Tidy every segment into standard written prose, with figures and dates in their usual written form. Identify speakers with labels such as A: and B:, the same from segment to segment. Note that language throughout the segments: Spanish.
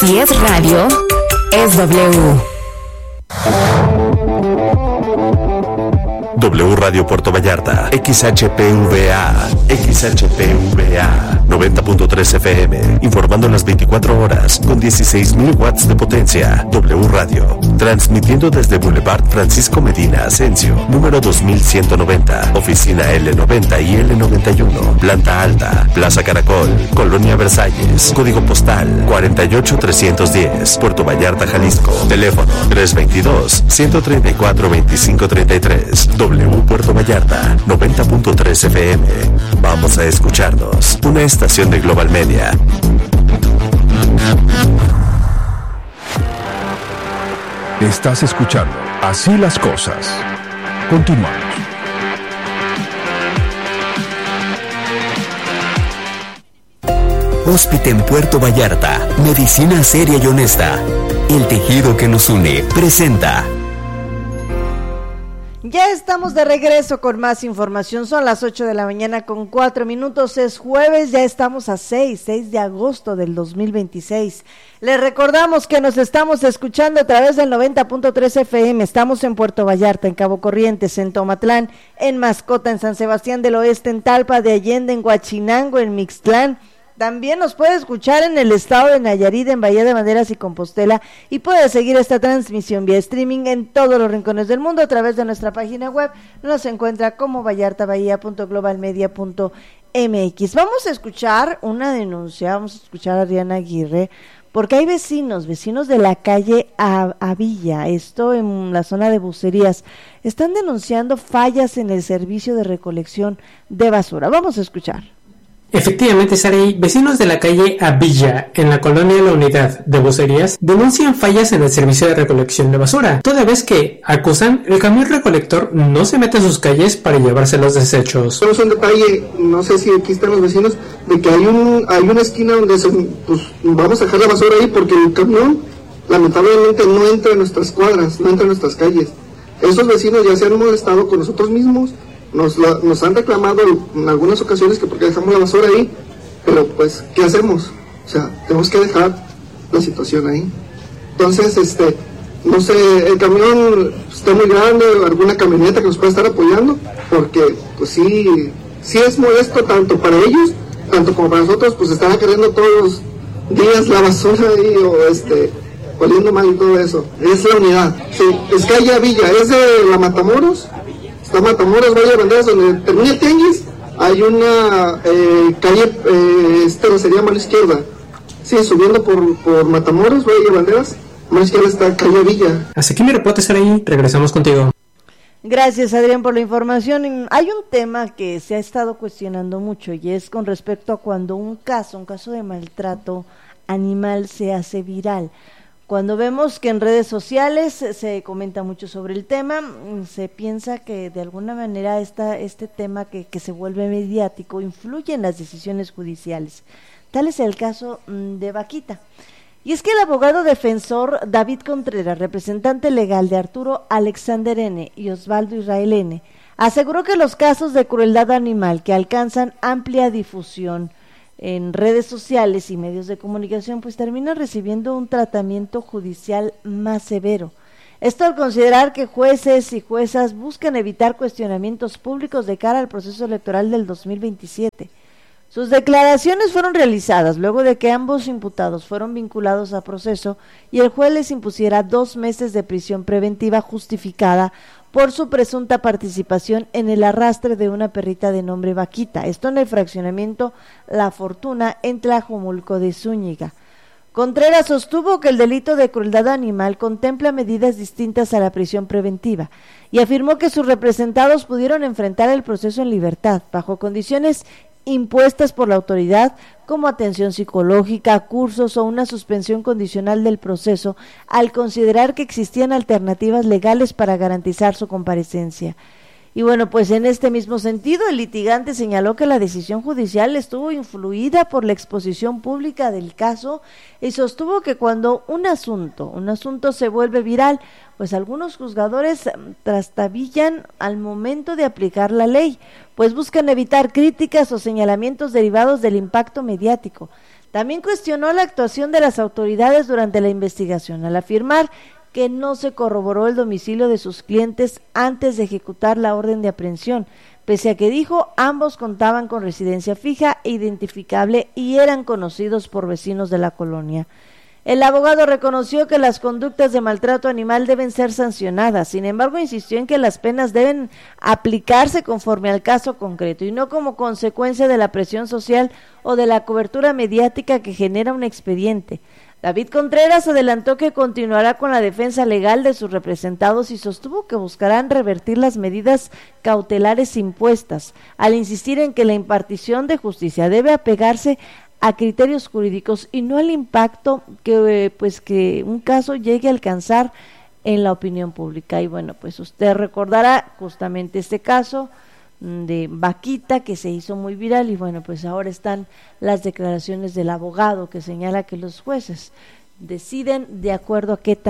A: Si es radio, es W.
B: W Radio Puerto Vallarta, XHPVA, 90.3 FM, informando las 24 horas, con 16.000 watts de potencia. W Radio, transmitiendo desde Boulevard Francisco Medina Asensio, número 2190, oficina L90 y L91, planta alta, Plaza Caracol, Colonia Versalles, código postal 48310, Puerto Vallarta, Jalisco, teléfono 322-134-2533, W Puerto Vallarta, 90.3 FM. Vamos a escucharnos. Una estación de Global Media.
C: Estás escuchando Así las Cosas. Continuamos.
D: Hóspite en Puerto Vallarta, medicina seria y honesta. El tejido que nos une presenta.
E: Ya estamos de regreso con más información. Son las 8 de la mañana con 4 minutos. Es jueves, ya estamos a 6 de agosto del 2026. Les recordamos que nos estamos escuchando a través del 90.3 FM. Estamos en Puerto Vallarta, en Cabo Corrientes, en Tomatlán, en Mascota, en San Sebastián del Oeste, en Talpa de Allende, en Huachinango, en Mixtlán. También nos puede escuchar en el estado de Nayarit, en Bahía de Banderas y Compostela, y puede seguir esta transmisión vía streaming en todos los rincones del mundo a través de nuestra página web. Nos encuentra como vallartabahía.globalmedia.mx. Vamos a escuchar una denuncia, vamos a escuchar a Adriana Aguirre, porque hay vecinos de la calle Avilla, esto en la zona de Bucerías, están denunciando fallas en el servicio de recolección de basura. Vamos a escuchar.
F: Efectivamente, Sari, vecinos de la calle Avilla, en la colonia La Unidad de Bucerías, denuncian fallas en el servicio de recolección de basura, toda vez que, acusan, el camión recolector no se mete a sus calles para llevarse los desechos.
G: Solo es un detalle, no sé si aquí están los vecinos, de que hay una esquina donde vamos a dejar la basura ahí porque el camión, lamentablemente, no entra en nuestras cuadras, no entra en nuestras calles. Esos vecinos ya se han molestado con nosotros mismos. Nos han reclamado en algunas ocasiones que porque dejamos la basura ahí, pero pues, ¿qué hacemos? O sea, tenemos que dejar la situación ahí. Entonces, no sé, el camión está muy grande, alguna camioneta que nos pueda estar apoyando, porque pues sí es molesto tanto para ellos, tanto como para nosotros, pues están queriendo todos los días la basura ahí, o oliendo mal y todo eso. Es La Unidad, sí, es calle Villa, es de la Matamoros, Matamoros, Valle de Banderas, donde termina el tianguis, hay una calle, sería mano izquierda, sí, subiendo por Matamoros, Valle de Banderas, mano izquierda está calle Villa.
F: Hasta aquí mi reporte, Saraí, regresamos contigo.
E: Gracias, Adrián, por la información. Hay un tema que se ha estado cuestionando mucho, y es con respecto a cuando un caso de maltrato animal se hace viral. Cuando vemos que en redes sociales se comenta mucho sobre el tema, se piensa que de alguna manera este tema que se vuelve mediático influye en las decisiones judiciales. Tal es el caso de Vaquita. Y es que el abogado defensor David Contreras, representante legal de Arturo Alexander N. y Osvaldo Israel N., aseguró que los casos de crueldad animal que alcanzan amplia difusión en redes sociales y medios de comunicación, pues terminan recibiendo un tratamiento judicial más severo. Esto al considerar que jueces y juezas buscan evitar cuestionamientos públicos de cara al proceso electoral del 2027. Sus declaraciones fueron realizadas luego de que ambos imputados fueron vinculados a proceso y el juez les impusiera 2 meses de prisión preventiva justificada por su presunta participación en el arrastre de una perrita de nombre Vaquita, esto en el fraccionamiento La Fortuna en Tlajomulco de Zúñiga. Contreras sostuvo que el delito de crueldad animal contempla medidas distintas a la prisión preventiva y afirmó que sus representados pudieron enfrentar el proceso en libertad, bajo condiciones impuestas por la autoridad, como atención psicológica, cursos o una suspensión condicional del proceso, al considerar que existían alternativas legales para garantizar su comparecencia. Y bueno, pues en este mismo sentido, el litigante señaló que la decisión judicial estuvo influida por la exposición pública del caso y sostuvo que cuando un asunto se vuelve viral, pues algunos juzgadores trastabillan al momento de aplicar la ley, pues buscan evitar críticas o señalamientos derivados del impacto mediático. También cuestionó la actuación de las autoridades durante la investigación, al afirmar que no se corroboró el domicilio de sus clientes antes de ejecutar la orden de aprehensión, pese a que dijo ambos contaban con residencia fija e identificable y eran conocidos por vecinos de la colonia. El abogado reconoció que las conductas de maltrato animal deben ser sancionadas, sin embargo insistió en que las penas deben aplicarse conforme al caso concreto y no como consecuencia de la presión social o de la cobertura mediática que genera un expediente. David Contreras adelantó que continuará con la defensa legal de sus representados y sostuvo que buscarán revertir las medidas cautelares impuestas, al insistir en que la impartición de justicia debe apegarse a criterios jurídicos y no al impacto que un caso llegue a alcanzar en la opinión pública. Y bueno, pues usted recordará justamente este caso de Vaquita que se hizo muy viral y bueno, pues ahora están las declaraciones del abogado que señala que los jueces deciden de acuerdo a qué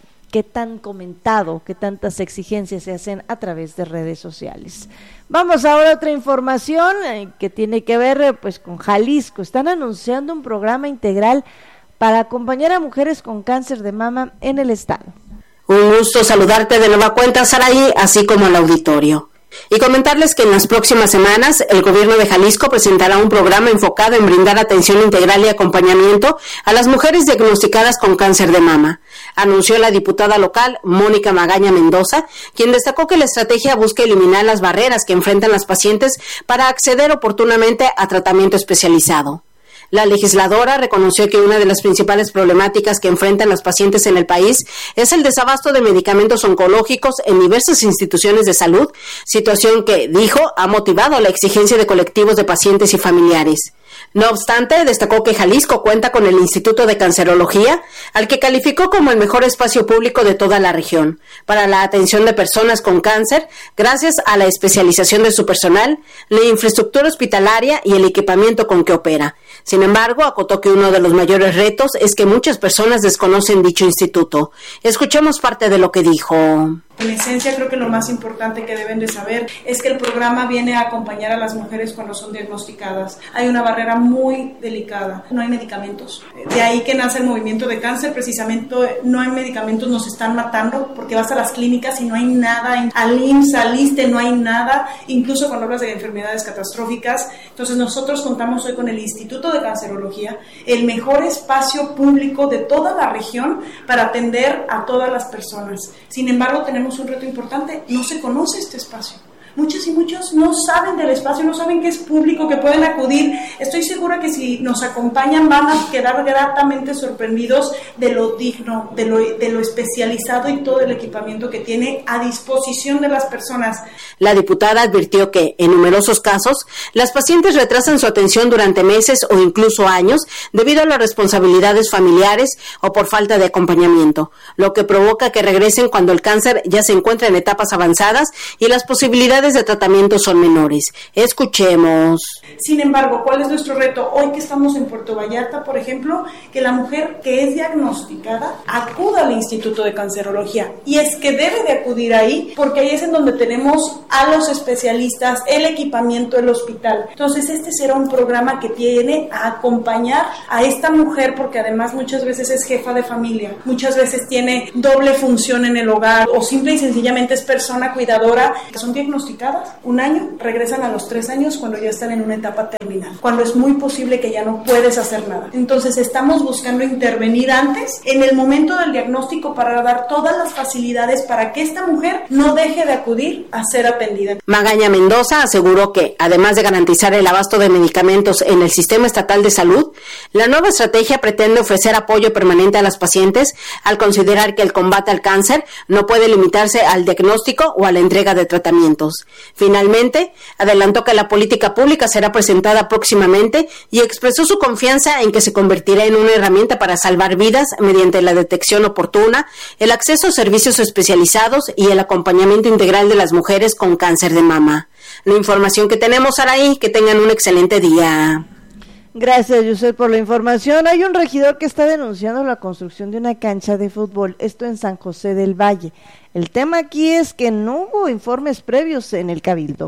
E: tan comentado, qué tantas exigencias se hacen a través de redes sociales. Vamos ahora a otra información que tiene que ver pues con Jalisco. Están anunciando un programa integral para acompañar a mujeres con cáncer de mama en el estado.
H: Un gusto saludarte de nueva cuenta, Saraí, así como al auditorio. Y comentarles que en las próximas semanas el gobierno de Jalisco presentará un programa enfocado en brindar atención integral y acompañamiento a las mujeres diagnosticadas con cáncer de mama, anunció la diputada local Mónica Magaña Mendoza, quien destacó que la estrategia busca eliminar las barreras que enfrentan las pacientes para acceder oportunamente a tratamiento especializado. La legisladora reconoció que una de las principales problemáticas que enfrentan las pacientes en el país es el desabasto de medicamentos oncológicos en diversas instituciones de salud, situación que, dijo, ha motivado la exigencia de colectivos de pacientes y familiares. No obstante, destacó que Jalisco cuenta con el Instituto de Cancerología, al que calificó como el mejor espacio público de toda la región, para la atención de personas con cáncer, gracias a la especialización de su personal, la infraestructura hospitalaria y el equipamiento con que opera. Sin embargo, acotó que uno de los mayores retos es que muchas personas desconocen dicho instituto. Escuchemos parte de lo que dijo.
I: En esencia, creo que lo más importante que deben de saber es que el programa viene a acompañar a las mujeres cuando son diagnosticadas. Hay una barrera muy delicada, no hay medicamentos. De ahí que nace el movimiento de cáncer, precisamente no hay medicamentos, nos están matando porque vas a las clínicas y no hay nada, al IMSS, al ISSSTE no hay nada, incluso cuando hablas de enfermedades catastróficas. Entonces nosotros contamos hoy con el Instituto de Cancerología, el mejor espacio público de toda la región para atender a todas las personas. Sin embargo, tenemos un reto importante, no se conoce este espacio. Muchas y muchos no saben del espacio, no saben que es público, que pueden acudir. Estoy segura que si nos acompañan van a quedar gratamente sorprendidos de lo digno, de lo especializado y todo el equipamiento que tiene a disposición de las personas.
H: La diputada advirtió que, en numerosos casos, las pacientes retrasan su atención durante meses o incluso años debido a las responsabilidades familiares o por falta de acompañamiento, lo que provoca que regresen cuando el cáncer ya se encuentra en etapas avanzadas y las posibilidades de tratamiento son menores. Escuchemos.
I: Sin embargo, ¿cuál es nuestro reto? Hoy que estamos en Puerto Vallarta, por ejemplo, que la mujer que es diagnosticada acuda al Instituto de Cancerología. Y es que debe de acudir ahí, porque ahí es en donde tenemos a los especialistas, el equipamiento del hospital. Entonces, este será un programa que tiene a acompañar a esta mujer, porque además muchas veces es jefa de familia, muchas veces tiene doble función en el hogar, o simple y sencillamente es persona cuidadora. Son diagnosticadas un año, regresan a los 3 años cuando ya están en una etapa terminal, cuando es muy posible que ya no puedes hacer nada. Entonces estamos buscando intervenir antes, en el momento del diagnóstico, para dar todas las facilidades para que esta mujer no deje de acudir a ser atendida.
H: Magaña Mendoza aseguró que, además de garantizar el abasto de medicamentos en el sistema estatal de salud, la nueva estrategia pretende ofrecer apoyo permanente a las pacientes al considerar que el combate al cáncer no puede limitarse al diagnóstico o a la entrega de tratamientos. Finalmente, adelantó que la política pública será presentada próximamente y expresó su confianza en que se convertirá en una herramienta para salvar vidas mediante la detección oportuna, el acceso a servicios especializados y el acompañamiento integral de las mujeres con cáncer de mama. La información que tenemos, Araí, que tengan un excelente día.
E: Gracias, Yusef, por la información. Hay un regidor que está denunciando la construcción de una cancha de fútbol, esto en San José del Valle. El tema aquí es que no hubo informes previos en el Cabildo.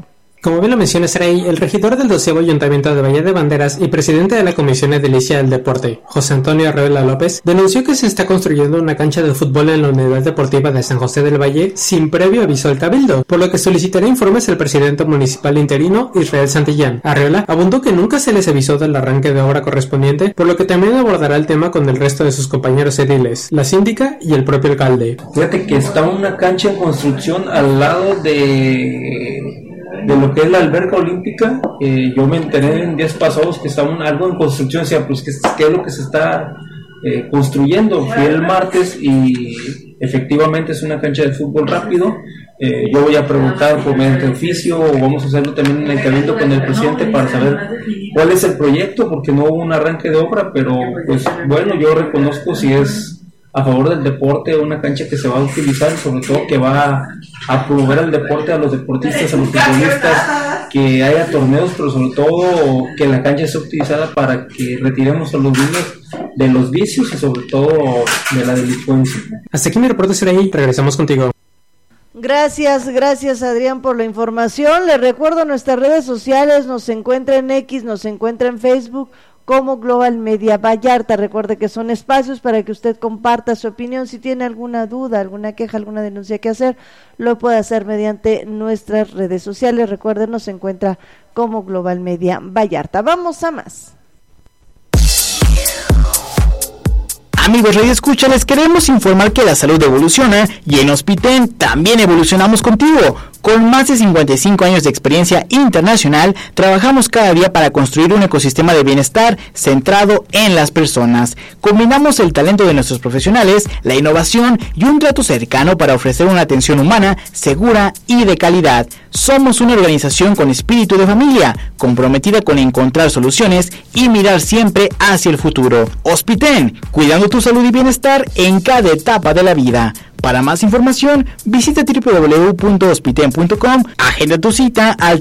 F: Como bien lo menciona Saray, el regidor del 12º Ayuntamiento de Bahía de Banderas y presidente de la Comisión Edilicia del Deporte, José Antonio Arreola López, denunció que se está construyendo una cancha de fútbol en la Unidad Deportiva de San José del Valle sin previo aviso al Cabildo, por lo que solicitará informes al presidente municipal interino, Israel Santillán. Arreola abundó que nunca se les avisó del arranque de obra correspondiente, por lo que también abordará el tema con el resto de sus compañeros ediles, la síndica y el propio alcalde.
J: Fíjate que está una cancha en construcción al lado de lo que es la alberca olímpica. Yo me enteré en días pasados que está algo en construcción, o sea, pues ¿qué es lo que se está construyendo? Fui el martes y efectivamente es una cancha de fútbol rápido. Yo voy a preguntar por mediante oficio, o vamos a hacerlo también en el cabildo con el presidente para saber cuál es el proyecto, porque no hubo un arranque de obra, pero pues bueno, yo reconozco si es a favor del deporte, una cancha que se va a utilizar, sobre todo que va a promover el deporte, a los deportistas, a los futbolistas, que haya torneos, pero sobre todo que la cancha sea utilizada para que retiremos a los niños de los vicios y sobre todo de la delincuencia.
F: Hasta aquí mi reporte, Saray, regresamos contigo.
E: Gracias Adrián por la información. Les recuerdo nuestras redes sociales, nos encuentra en X, nos encuentra en Facebook como Global Media Vallarta. Recuerde que son espacios para que usted comparta su opinión. Si tiene alguna duda, alguna queja, alguna denuncia que hacer, lo puede hacer mediante nuestras redes sociales. Recuerden, nos encuentra como Global Media Vallarta. Vamos a más.
K: Amigos Radio Escucha, les queremos informar que la salud evoluciona y en Hospiten también evolucionamos contigo. Con más de 55 años de experiencia internacional, trabajamos cada día para construir un ecosistema de bienestar centrado en las personas. Combinamos el talento de nuestros profesionales, la innovación y un trato cercano para ofrecer una atención humana, segura y de calidad. Somos una organización con espíritu de familia, comprometida con encontrar soluciones y mirar siempre hacia el futuro. Hospiten, cuidando tu salud y bienestar en cada etapa de la vida. Para más información, visita www.hospiten.com, agenda tu cita al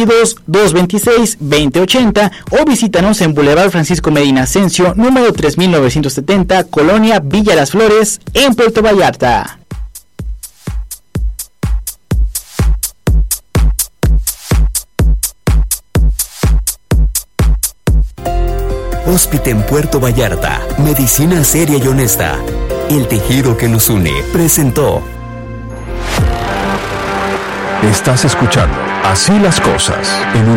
K: 322-226-2080 o visítanos en Boulevard Francisco Medina Ascencio, número 3970, Colonia Villa Las Flores, en Puerto Vallarta.
D: Hospiten Puerto Vallarta, medicina seria y honesta. El tejido que nos une presentó.
C: Estás escuchando Así las Cosas en